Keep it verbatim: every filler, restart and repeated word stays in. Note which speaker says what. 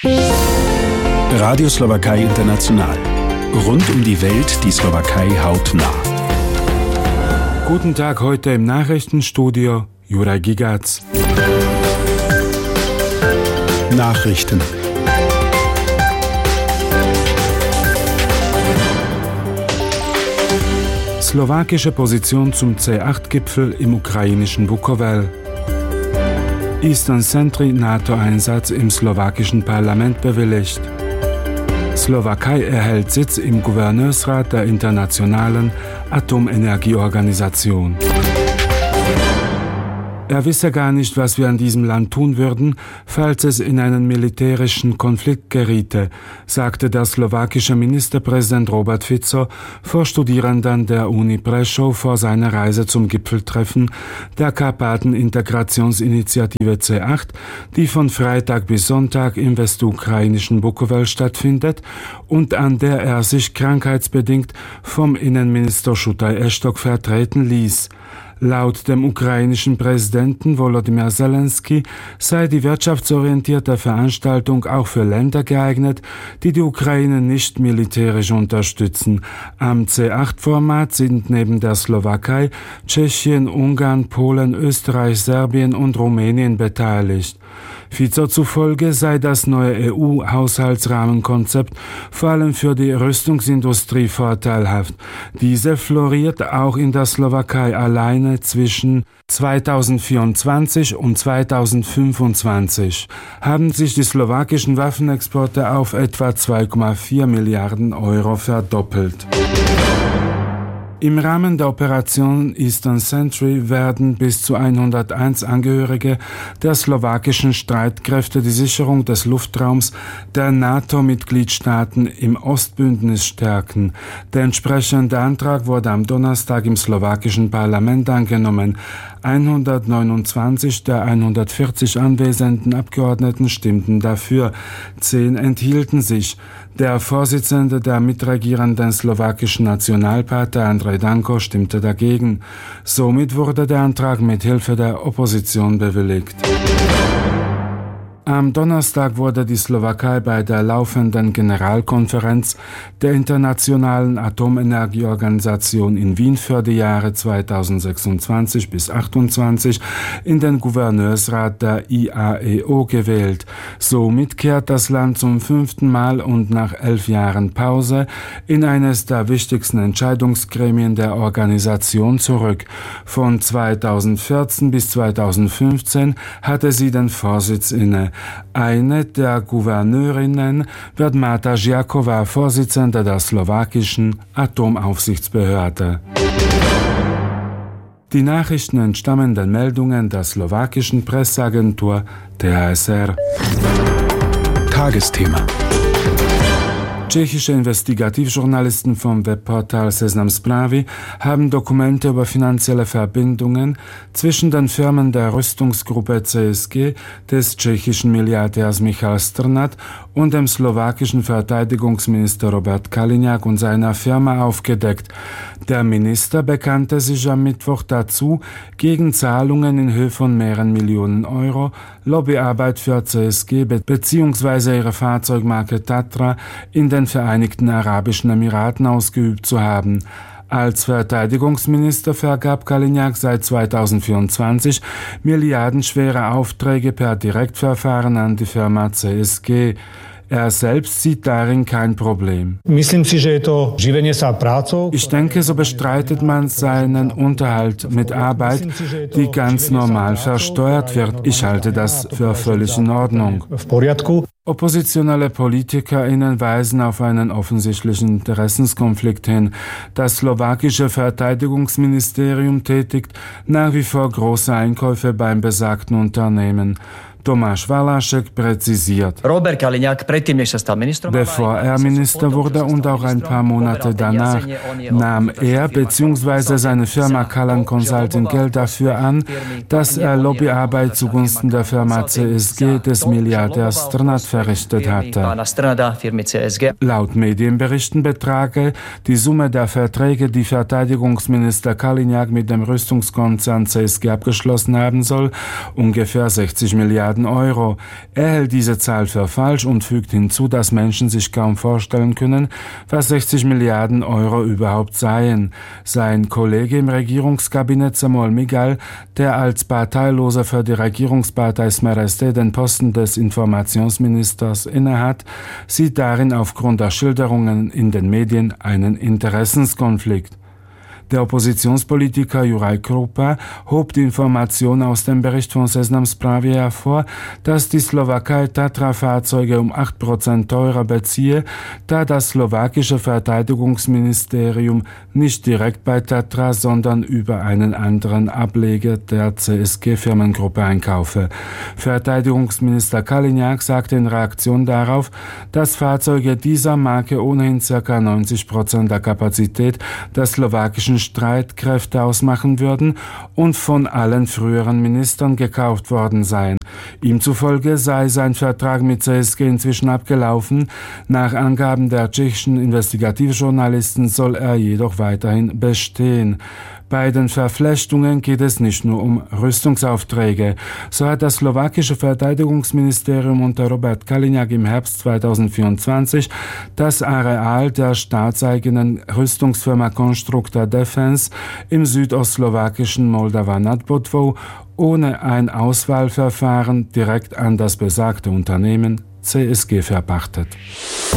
Speaker 1: Radio Slowakei International. Rund um die Welt die Slowakei hautnah.
Speaker 2: Guten Tag, heute im Nachrichtenstudio Juraj Gigac.
Speaker 1: Nachrichten.
Speaker 2: Slowakische Position zum C acht Gipfel im ukrainischen Bukovel. Eastern Sentry NATO-Einsatz im slowakischen Parlament bewilligt. Slowakei erhält Sitz im Gouverneursrat der Internationalen Atomenergieorganisation. Er wisse gar nicht, was wir an diesem Land tun würden, falls es in einen militärischen Konflikt geriete, sagte der slowakische Ministerpräsident Robert Fico vor Studierenden der Uni Prešov vor seiner Reise zum Gipfeltreffen der Karpaten-Integrationsinitiative C acht, die von Freitag bis Sonntag im westukrainischen Bukovel stattfindet und an der er sich krankheitsbedingt vom Innenminister Shutaj Eštok vertreten ließ. Laut dem ukrainischen Präsidenten Volodymyr Zelensky sei die wirtschaftsorientierte Veranstaltung auch für Länder geeignet, die die Ukraine nicht militärisch unterstützen. Am C acht Format sind neben der Slowakei Tschechien, Ungarn, Polen, Österreich, Serbien und Rumänien beteiligt. Fico zufolge sei das neue E U-Haushaltsrahmenkonzept vor allem für die Rüstungsindustrie vorteilhaft. Diese floriert auch in der Slowakei alleine zwischen zweitausendvierundzwanzig und zweitausendfünfundzwanzig haben sich die slowakischen Waffenexporte auf etwa zwei Komma vier Milliarden Euro verdoppelt. Im Rahmen der Operation Eastern Sentry werden bis zu hunderteins Angehörige der slowakischen Streitkräfte die Sicherung des Luftraums der NATO-Mitgliedstaaten im Ostbündnis stärken. Der entsprechende Antrag wurde am Donnerstag im slowakischen Parlament angenommen. hundertneunundzwanzig der hundertvierzig anwesenden Abgeordneten stimmten dafür, zehn enthielten sich. Der Vorsitzende der mitregierenden slowakischen Nationalpartei Andrej Danko stimmte dagegen. Somit wurde der Antrag mit Hilfe der Opposition bewilligt. Am Donnerstag wurde die Slowakei bei der laufenden Generalkonferenz der Internationalen Atomenergieorganisation in Wien für die Jahre zweitausendsechsundzwanzig bis achtundzwanzig in den Gouverneursrat der I A E O gewählt. Somit kehrt das Land zum fünften Mal und nach elf Jahren Pause in eines der wichtigsten Entscheidungsgremien der Organisation zurück. Von zweitausendvierzehn bis zweitausendfünfzehn hatte sie den Vorsitz inne. Eine der Gouverneurinnen wird Marta Žiaková, Vorsitzende der slowakischen Atomaufsichtsbehörde. Die Nachrichten entstammen den Meldungen der slowakischen Presseagentur T H S R.
Speaker 1: Tagesthema.
Speaker 2: Tschechische Investigativjournalisten vom Webportal Seznam Zprávy haben Dokumente über finanzielle Verbindungen zwischen den Firmen der Rüstungsgruppe C S G des tschechischen Milliardärs Michal Strnad und dem slowakischen Verteidigungsminister Robert Kaliňák und seiner Firma aufgedeckt. Der Minister bekannte sich am Mittwoch dazu, gegen Zahlungen in Höhe von mehreren Millionen Euro Lobbyarbeit für C S G bzw. ihre Fahrzeugmarke Tatra in den Vereinigten Arabischen Emiraten ausgeübt zu haben. Als Verteidigungsminister vergab Kaliňák seit zweitausendvierundzwanzig milliardenschwere Aufträge per Direktverfahren an die Firma C S G. Er selbst sieht darin kein Problem. Ich denke, so bestreitet man seinen Unterhalt mit Arbeit, die ganz normal versteuert wird. Ich halte das für völlig in Ordnung. Oppositionelle PolitikerInnen weisen auf einen offensichtlichen Interessenskonflikt hin. Das slowakische Verteidigungsministerium tätigt nach wie vor große Einkäufe beim besagten Unternehmen. Tomáš Valašek präzisiert.
Speaker 3: Robert Kaliňák, predtým, než sa stal ministrom,
Speaker 2: bevor er Minister wurde und auch ein paar Monate danach, nahm er bzw. seine Firma Kalan Consulting Geld dafür an, dass er Lobbyarbeit zugunsten der Firma C S G des Milliardärs Strnad verrichtet hatte. Laut Medienberichten betrage die Summe der Verträge, die Verteidigungsminister Kaliňák mit dem Rüstungskonzern C S G abgeschlossen haben soll, ungefähr sechzig Milliarden Milliarden Euro. Er hält diese Zahl für falsch und fügt hinzu, dass Menschen sich kaum vorstellen können, was sechzig Milliarden Euro überhaupt seien. Sein Kollege im Regierungskabinett Samuel Migal, der als Parteiloser für die Regierungspartei Smereste den Posten des Informationsministers innehat, sieht darin aufgrund der Schilderungen in den Medien einen Interessenskonflikt. Der Oppositionspolitiker Juraj Krupa hob die Information aus dem Bericht von Seznam Zprávy hervor, dass die Slowakei Tatra-Fahrzeuge um acht Prozent teurer beziehe, da das slowakische Verteidigungsministerium nicht direkt bei Tatra, sondern über einen anderen Ableger der C S G-Firmengruppe einkaufe. Verteidigungsminister Kaliňák sagte in Reaktion darauf, dass Fahrzeuge dieser Marke ohnehin ca. neunzig Prozent der Kapazität der slowakischen Streitkräfte ausmachen würden und von allen früheren Ministern gekauft worden seien. Ihm zufolge sei sein Vertrag mit C S G inzwischen abgelaufen. Nach Angaben der tschechischen Investigativjournalisten soll er jedoch weiterhin bestehen. Bei den Verflechtungen geht es nicht nur um Rüstungsaufträge. So hat das slowakische Verteidigungsministerium unter Robert Kaliňák im Herbst zweitausendvierundzwanzig das Areal der staatseigenen Rüstungsfirma Constructa Defense im südostslowakischen Moldava nad Bodvou ohne ein Auswahlverfahren direkt an das besagte Unternehmen C S G verpachtet.